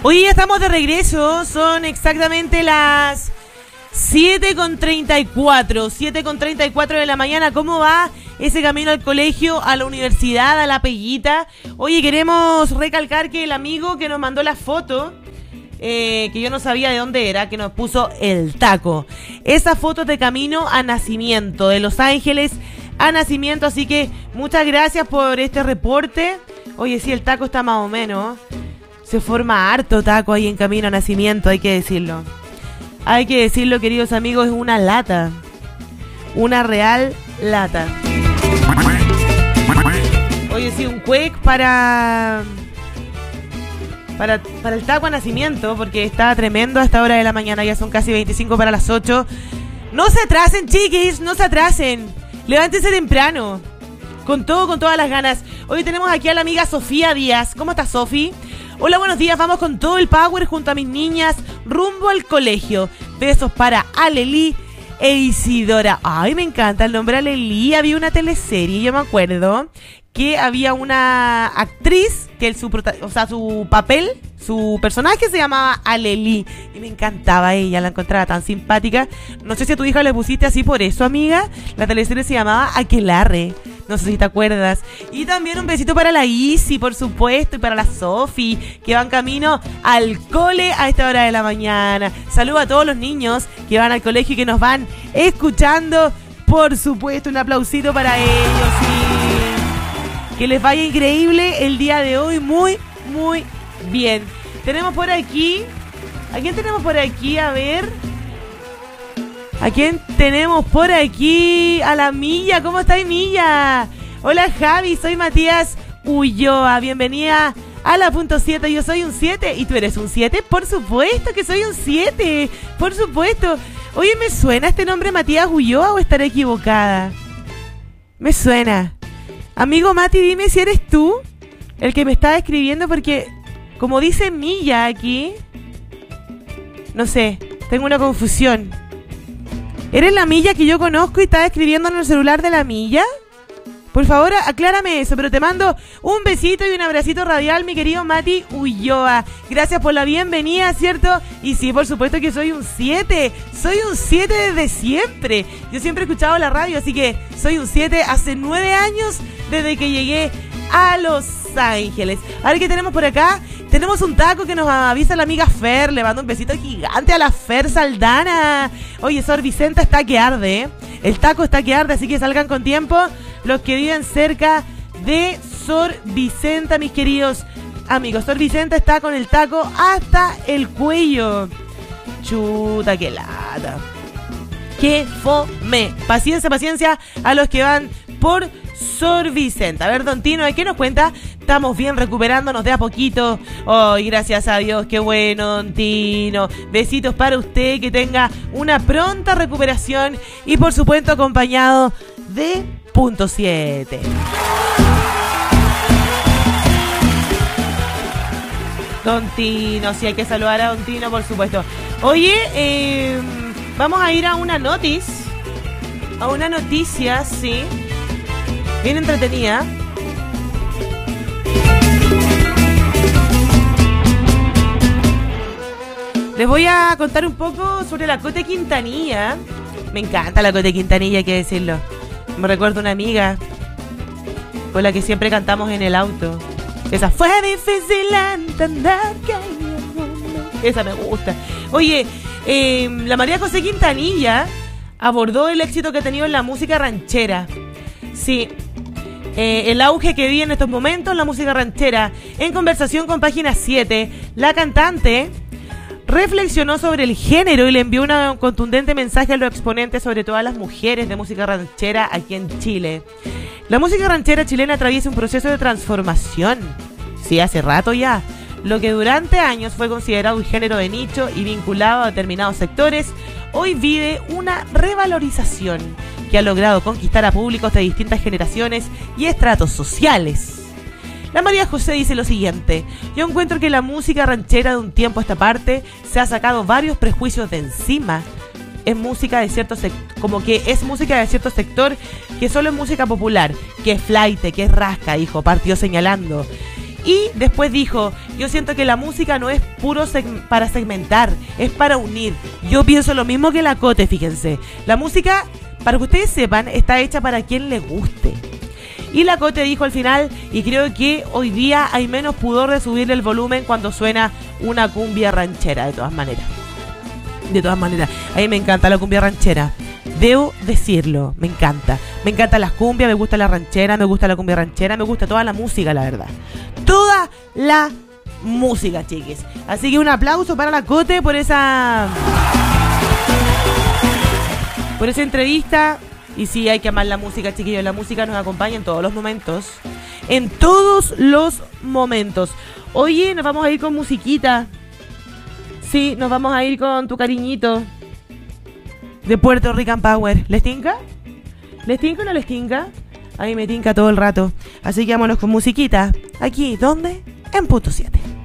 Hoy ya estamos de regreso, son exactamente las 7:34, 7:34 de la mañana. ¿Cómo va ese camino al colegio, a la universidad, a la peguita? Oye, queremos recalcar que el amigo que nos mandó la foto, que yo no sabía de dónde era, que nos puso el taco. Esa foto de camino a Nacimiento, de Los Ángeles a Nacimiento, así que muchas gracias por este reporte. Oye, sí, el taco está más o menos. Se forma harto taco ahí en camino a Nacimiento, hay que decirlo. Hay que decirlo, queridos amigos, es una lata. Una real lata. Oye, sí, un cuec para el taco a Nacimiento, porque está tremendo a esta hora de la mañana, ya son casi 25 para las 8. No se atrasen, chiquis, no se atrasen. Levántense temprano. Con todo, con todas las ganas. Hoy tenemos aquí a la amiga Sofía Díaz. ¿Cómo estás, Sofi? Hola, buenos días. Vamos con todo el power junto a mis niñas rumbo al colegio. Besos para Aleli e Isidora. Ay, me encanta el nombre Aleli. Había una teleserie, yo me acuerdo, que había una actriz que su papel, su personaje se llamaba Aleli y me encantaba ella, la encontraba tan simpática. No sé si a tu hija le pusiste así por eso, amiga. La teleserie se llamaba Aquelarre. No sé si te acuerdas. Y también un besito para la Isi, por supuesto, y para la Sofi, que van camino al cole a esta hora de la mañana. Saludo a todos los niños que van al colegio y que nos van escuchando. Por supuesto, un aplausito para ellos. Sí. Que les vaya increíble el día de hoy. Muy, muy bien. Tenemos por aquí... ¿A quién tenemos por aquí? A ver... ¿A quién tenemos por aquí? A la Milla. ¿Cómo estáis, Milla? Hola, Javi. Soy Matías Ulloa. Bienvenida a la punto 7. Yo soy un 7. ¿Y tú eres un 7? Por supuesto que soy un 7. Por supuesto. Oye, ¿me suena este nombre Matías Ulloa o estaré equivocada? Me suena. Amigo Mati, dime si eres tú el que me está escribiendo, porque como dice Milla aquí, no sé, tengo una confusión. ¿Eres la Milla que yo conozco y estás escribiendo en el celular de la Milla? Por favor, aclárame eso, pero te mando un besito y un abracito radial, mi querido Mati Ulloa. Gracias por la bienvenida, ¿cierto? Y sí, por supuesto que soy un 7. Soy un 7 desde siempre. Yo siempre he escuchado la radio, así que soy un 7 hace 9 años desde que llegué a Los Ángeles. A ver qué tenemos por acá. Tenemos un taco que nos avisa la amiga Fer. Le mando un besito gigante a la Fer Saldana. Oye, Sor Vicenta está que arde, ¿eh? El taco está que arde, así que salgan con tiempo los que viven cerca de Sor Vicenta, mis queridos amigos. Sor Vicenta está con el taco hasta el cuello. Chuta, qué lata. Qué fome. Paciencia, paciencia a los que van por Sor Vicenta. A ver, don Tino, ¿qué nos cuenta? Estamos bien, recuperándonos de a poquito. Ay, gracias a Dios, qué bueno, don Tino. Besitos para usted, que tenga una pronta recuperación y por supuesto acompañado de punto 7. Don Tino, sí, hay que saludar a don Tino, por supuesto. Oye, vamos a ir a una noticia. A una noticia, sí. Bien entretenida. Les voy a contar un poco sobre la Cote Quintanilla. Me encanta la Cote Quintanilla, hay que decirlo. Me recuerdo una amiga con la que siempre cantamos en el auto. Esa fue difícil entender que... Esa me gusta. Oye, la María José Quintanilla abordó el éxito que ha tenido en la música ranchera. Sí, el auge que vive en estos momentos en la música ranchera. En conversación con Página 7, la cantante reflexionó sobre el género y le envió un contundente mensaje a los exponentes, sobre todo a las mujeres de música ranchera aquí en Chile. La música ranchera chilena atraviesa un proceso de transformación. Sí, hace rato ya. Lo que durante años fue considerado un género de nicho y vinculado a determinados sectores, hoy vive una revalorización que ha logrado conquistar a públicos de distintas generaciones y estratos sociales. La María José dice lo siguiente: yo encuentro que la música ranchera de un tiempo a esta parte se ha sacado varios prejuicios de encima. Es música de cierto sector, como que es música de cierto sector, que solo es música popular, que es flaite, que es rasca, dijo, partió señalando. Y después dijo, yo siento que la música no es puro para segmentar, es para unir. Yo pienso lo mismo que la Cote, fíjense. La música, para que ustedes sepan, está hecha para quien le guste. Y la Cote dijo al final, y creo que hoy día hay menos pudor de subirle el volumen cuando suena una cumbia ranchera, de todas maneras. De todas maneras, a mí me encanta la cumbia ranchera. Debo decirlo, me encanta. Me encantan las cumbias, me gusta la ranchera, me gusta la cumbia ranchera, me gusta toda la música, la verdad. Toda la música, chiquis. Así que un aplauso para la Cote por esa entrevista. Y sí, hay que amar la música, chiquillos. La música nos acompaña en todos los momentos. En todos los momentos. Oye, nos vamos a ir con musiquita. Sí, nos vamos a ir con Tu Cariñito de Puerto Rican Power. ¿Les tinca? ¿Les tinca o no les tinca? A mí me tinca todo el rato. Así que vámonos con musiquita. Aquí, ¿dónde? En Punto 7.